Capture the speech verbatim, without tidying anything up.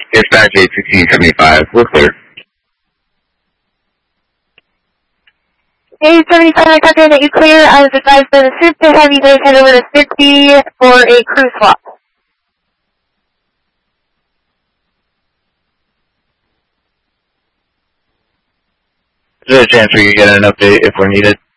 Dispatch eight sixteen seventy-five, we're clear. eight seventy-five, I got that you clear. I was advised by the soup to have you guys head over to fifty for a crew swap. Is there a chance we could get an update if we're needed?